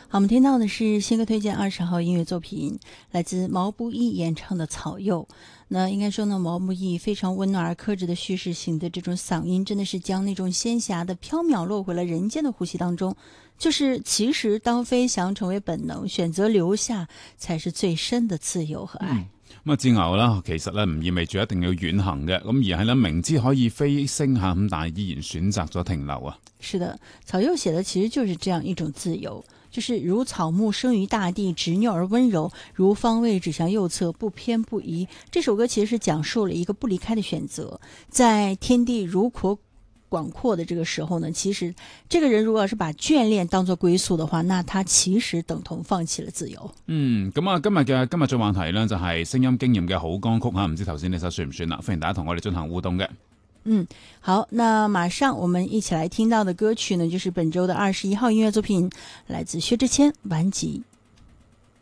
好，我们听到的是新歌推荐20号音乐作品，来自毛不易演唱的《草柚》。那应该说呢，毛不易非常温暖而克制的叙事型的这种嗓音，真的是将那种仙侠的缥缈落回了人间的呼吸当中。就是其實當飛翔成為本能，選擇留下才是最深的自由和愛。 咁自牛啦，其實咧唔意味住一定要遠行嘅，咁而係咧明知可以飛升下咁，但係依然選擇咗停留啊。 是的，草柚寫的其實就是這樣一種自由，就是如草木生於大地，執拗而溫柔，如方位指向右側，不偏不倚。這首歌其實是講述了一個不離開的選擇，在天地如闊廣闊的這個時候呢，其實這個人如果是把眷戀當作歸宿的話，那他其實等同放棄了自由。 咁啊，今日最話題呢，就係聲音經驗嘅好歌曲吓，唔知頭先呢首算唔算啦？歡迎大家同我哋進行互動嘅。 好，那馬上我們一起來聽到的歌曲呢，就是本周的21號音樂作品，來自薛之謙《顽疾》。